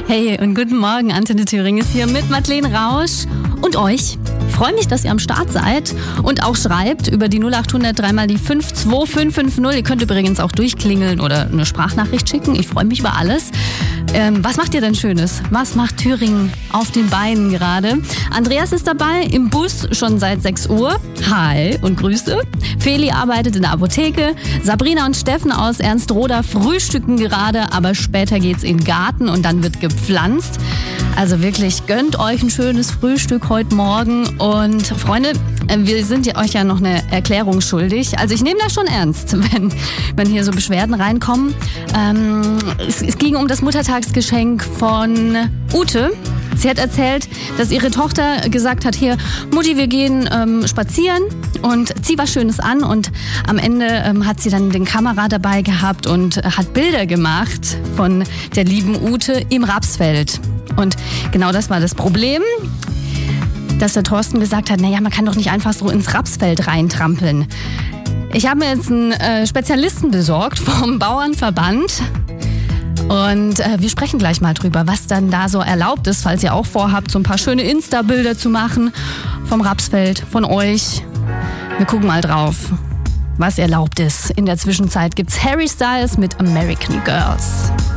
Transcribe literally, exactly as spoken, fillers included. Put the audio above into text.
Hey und guten Morgen, Antenne Thüringen ist hier mit Madeleine Rausch und euch. Ich freue mich, dass ihr am Start seid und auch schreibt über die null acht hundert drei mal die fünf zwei fünf fünf null. Ihr könnt übrigens auch durchklingeln oder eine Sprachnachricht schicken. Ich freue mich über alles. Ähm, was macht ihr denn Schönes? Was macht Thüringen auf den Beinen gerade? Andreas ist dabei im Bus schon seit sechs Uhr. Hi und Grüße. Feli arbeitet in der Apotheke. Sabrina und Steffen aus Ernst-Roda frühstücken gerade, aber später geht's in den Garten und dann wird gepflanzt. Also wirklich, gönnt euch ein schönes Frühstück heute Morgen. Und Freunde, wir sind euch ja noch eine Erklärung schuldig. Also ich nehme das schon ernst, wenn, wenn hier so Beschwerden reinkommen. Ähm, es, es ging um das Muttertagsgeschenk von Ute. Sie hat erzählt, dass ihre Tochter gesagt hat, hier, Mutti, wir gehen ähm, spazieren und zieh was Schönes an. Und am Ende ähm, hat sie dann den Kamera dabei gehabt und hat Bilder gemacht von der lieben Ute im Rapsfeld. Und genau das war das Problem, dass der Thorsten gesagt hat, naja, man kann doch nicht einfach so ins Rapsfeld reintrampeln. Ich habe mir jetzt einen äh, Spezialisten besorgt vom Bauernverband. Und äh, wir sprechen gleich mal drüber, was dann da so erlaubt ist, falls ihr auch vorhabt, so ein paar schöne Insta-Bilder zu machen vom Rapsfeld, von euch. Wir gucken mal drauf, was erlaubt ist. In der Zwischenzeit gibt's Harry Styles mit American Girls.